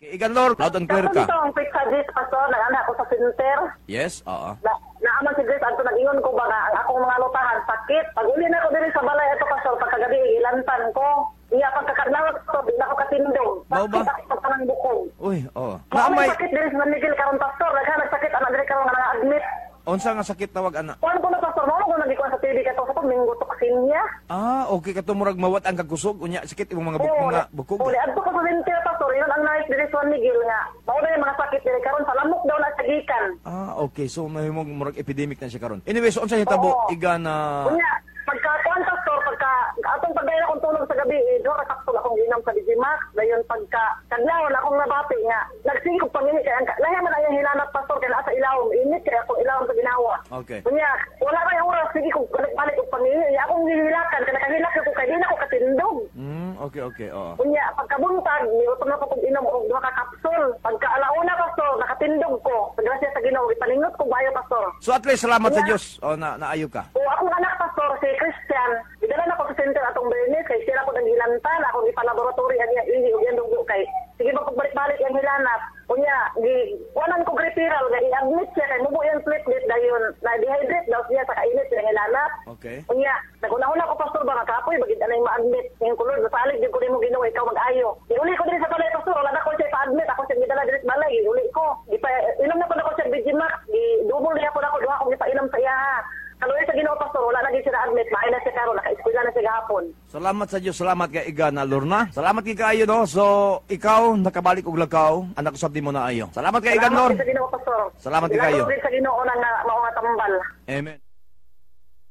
Igan Lord, loud and clear ka. Dito ang quick suggest, Pastor, nag-anak ako sa center. Yes, oo. Naaman si Grace, ato nag-ingon ko ba nga, ang akong mga lutahan, sakit. Pag uli na ako diri sa balay, ito, Pastor, pagkagabi, ilantan ko. Iya, pagkakadlawat ko, di na ako katindong. Mao ba? Sakit ako sa kanang bukong. Uy, oo. May sakit diri sa San Miguel karon, Pastor. Nagsakit, anak diri karon nga na-admit. Unsa nga sakit tawag ana? Kuan ko na, Pastor, mo ko nagikuan sa TV kato sa minggo toksin niya. Okay ka murag mawat ang kagkusog unya sakit imong mga bukog. Uli, adto ko sa center, Pastor, yun ang nais diri sa San Miguel nga. Mao na yung mga sakit diri karon sa lamok daw na sa gikan. Okay. So mahimong murag epidemic na siya karon. Anyway, so unsa hitabo iga na Kunya, pagka-kuan, Pastor, atong pagdaya akong tulog sa gabi, doon kapsul akong ginom sa Digimax, dayon pagka-kadlawon akong nabati nga, nagsingkog pangini kaya, lahi man ayang hilanat, Pastor, kaya nasa ilawom, init kaya akong ilawom sa ginawa. Okay. Kunya, wala kayong oras, sige kong balik kong pangini, akong hihilakan, kaya nakahilak ko kaya di na ako katindog. Okay, oo. Kunya, pagkabuntag, niutom na ko kung inom og duha ka kapsul. Pagka-alauna, Pastor, nakatindog ko. Sa grasya sa Ginoo, ipaningot ko bayo, Pastor. So at least salamat sa Dios. Naayo ka. O akong anak, Pastor, si Christian, idala na ko sa center atong Bernes, kay sila ko naghilantan, akong ipalaboratory ang ihi o yan dugo kay. Sige ba pagbalik-balik ang hilanat. Kunya, wanan ko referral, nga i-admit siya, kay mubo yung platelet dayon, na-dehydrate daw siya sa kainit ng hilanat. Okay. Kunya, naguna-una ko, Pastor, ba, kapoy, bagid na yung ma-admit. Ngayon kulod, nasalig din ko rin mo ginawa, ikaw mag-ayo. Iuli ko din sa balay, Pastor, wala na ko siya pa-admit, ako siya gidala din sa balay, iuli ko. Inom na ko na ko siya Digimax, double niya ko na ko, duha akong ipainom sa iya. Kaluoy sa Ginoo, Pastor, wala na din siya na-admit, maay na siya karon, naka-eskwela na siya gahapon. Salamat sa Dios, salamat kay iga na Lorna. Salamat kay kaayo no. So ikaw nakabalik og lakaw, anak usab mo na ayo. Salamat kay iga Lord. Salamat sa Ginoo, Pastor. Salamat kay kayo. Salamat sa Ginoo na mao nga tambal. Amen.